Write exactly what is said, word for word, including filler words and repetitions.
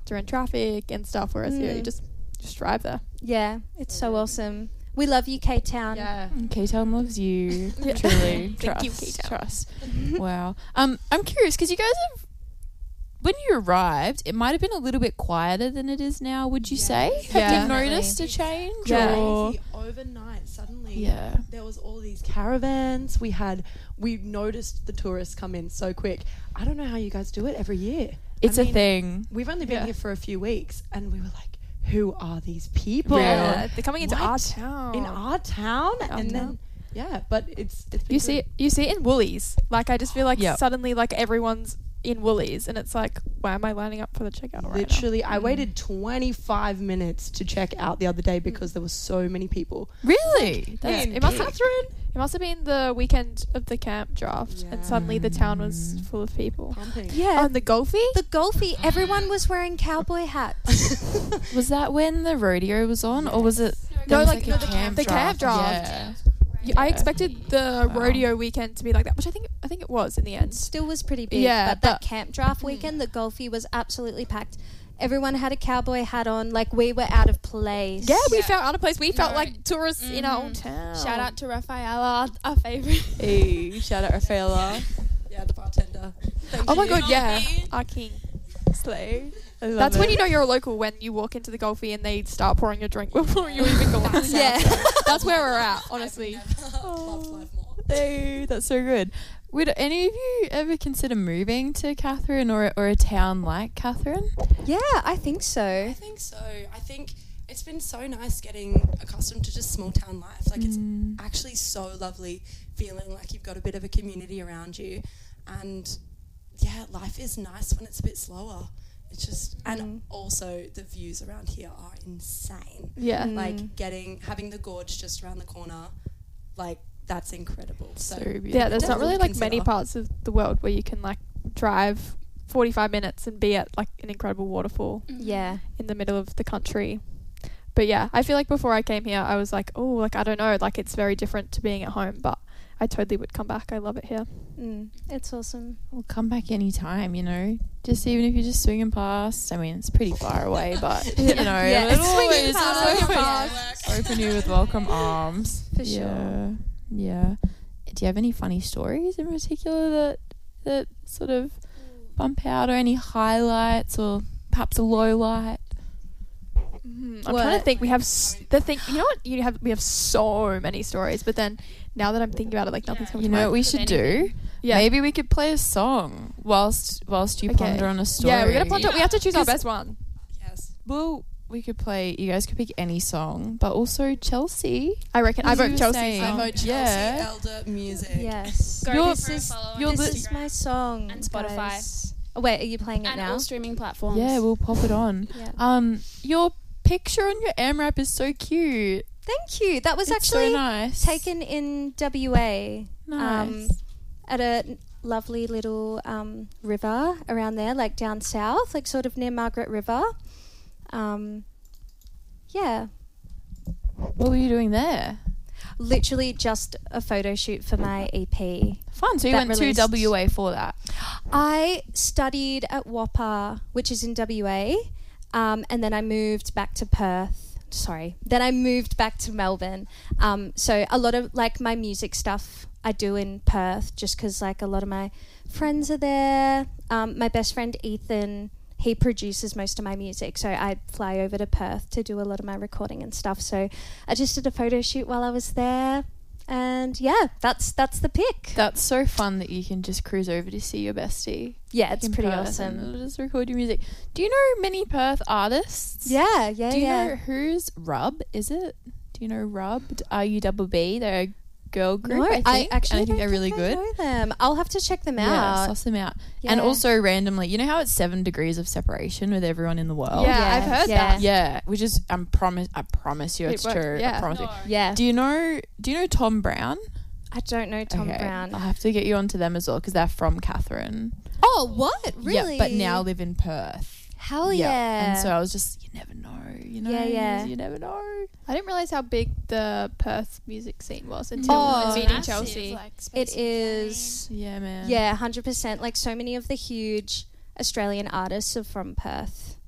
factor in traffic and stuff, whereas Mm. here you just just drive there. Yeah, it's so awesome. We love you, K-Town. Yeah. K-Town loves you. Yeah. Truly. Thank trust, you, K-Town. Trust. Wow. Um, I'm curious because you guys have, when you arrived, it might have been a little bit quieter than it is now, would you Yeah. say? Yeah. Have you Definitely. noticed a change? Yeah. Or? Crazy. Overnight, suddenly, Yeah. there was all these caravans. We had, we noticed the tourists come in so quick. I don't know how you guys do it every year. It's I a mean, thing. We've only been Yeah. here for a few weeks, and we were like, who are these people? Yeah, they're coming into our What? town. In our town? Our and town. then, yeah, but it's, it's been You see, good. it, you see it in Woolies. Like I just feel like Yep. suddenly, like everyone's in Woolies, and it's like, why am I lining up for the checkout right now? Literally, I Mm. waited twenty-five minutes to check out the other day because there were so many people. Really? That's Yeah, it must big. have it must have been the weekend of the camp draft, and suddenly the town was Mm. full of people. Pumping. Yeah. Oh, and the Golfie. The Golfie, everyone was wearing cowboy hats. Was that when the rodeo was on, or was it? No, there was like, a no, the camp- the camp draft. Yeah. Y- I Yeah. expected the Wow. rodeo weekend to be like that, which I think I think it was in the end. Still was pretty big. Yeah, but that but- camp draft weekend, the Golfie was absolutely packed. Everyone had a cowboy hat on. Like, we were out of place. Yeah, we Yeah. felt out of place. We felt No. like tourists in our own Mhm. town. Shout out to Rafaela, our, our favourite. Hey, shout out Rafaela. Yeah, the bartender. Thank Oh my you. god, yeah, Golfie. our king, Slay. I love That's when it. you know you're a local, when you walk into the Golfie and they start pouring your drink before you even go on. Yeah. That's where we're at, honestly. Loved life more. Hey, that's so good. Would any of you ever consider moving to Catherine or or a town like Catherine? Yeah, I think so. I think so. I think it's been so nice getting accustomed to just small town life. Like, it's Mm. actually so lovely feeling like you've got a bit of a community around you. And yeah, life is nice when it's a bit slower. It's just, and Mm. also the views around here are insane. Yeah. Mm. Like, getting, having the gorge just around the corner, like, that's incredible. So, So beautiful. Yeah, there's not Definitely really like many consider. parts of the world where you can like drive forty-five minutes and be at like an incredible waterfall Yeah. in the middle of the country. But yeah, I feel like before I came here, I was like, oh, like I don't know, like it's very different to being at home, but I totally would come back. I love it here. Mm. It's awesome. We'll come back anytime, you know. Just even if you're just swinging past. I mean, it's pretty far away, but you know, Yeah, it'll swinging always, past, it'll swinging always past. open you with welcome arms. For yeah. sure. Yeah. Do you have any funny stories in particular that that sort of bump out, or any highlights, or perhaps a low light? Mm, I'm trying to What? think. We have s- the thing. You know what? You have we have so many stories, but then now that I'm thinking about it, like nothing's coming You to know what mind. we Of should do? anything. Yeah. Maybe we could play a song whilst whilst you Okay. ponder on a story. Yeah, we gotta ponder. We have to choose our 'Cause- best one. yes. Well, we could play. You guys could pick any song, but also Chelsea. I reckon. I As you vote were Chelsea. saying. I song. vote Chelsea Yeah. Elder Music. Yes. Go You're- this this is, is- follow you're on the- This is Instagram my song. and Spotify guys. Oh, wait, are you playing it and now? all streaming platforms. Yeah, we'll pop it on. Yeah. Um, your picture on your M wrap is so cute. Thank you. That was It's actually so nice. taken in W A. Nice. um, at a lovely little um, river around there, like down south, like sort of near Margaret River. Um, yeah, what were you doing there? literally just a photo shoot for my E P. Fun. So you That went released- to W A for that. I studied at W A P A, which is in W A, um, and then I moved back to Perth. Sorry, then I moved back to Melbourne. Um, so a lot of like my music stuff I do in Perth, just because like a lot of my friends are there. Um, my best friend Ethan, he produces most of my music, so I fly over to Perth to do a lot of my recording and stuff. So I just did a photo shoot while I was there, and yeah, that's that's the pick. That's so fun that you can just cruise over to see your bestie. Yeah, it's in pretty Perth awesome. and just record your music. Do you know many Perth artists? Yeah, yeah, Do you yeah. know who's Rub? Is it? Do you know Rub? R U double B. They're a girl group. No, I think. I actually and I think don't they're really I good. know them. I'll have to check them Yeah, out. suss them out. Yeah. And also randomly, you know how it's seven degrees of separation with everyone in the world? Yeah, Yeah, I've heard yeah. that. Yeah, which is I promise I promise you It it's works, true. yeah. I promise you. No. Yeah, Do you know do you know Tom Brown? I don't know Tom Okay, Brown. I'll have to get you onto them as well because they're from Catherine. Oh, what? Really? Yeah, but now live in Perth. Hell yeah. And so I was just, you never know, you know, Yeah, yeah. you never know. I didn't realize how big the Perth music scene was until Oh, meeting massive, Chelsea. like, it Spencer is. Yeah, man. Yeah, one hundred percent. Like so many of the huge Australian artists are from Perth.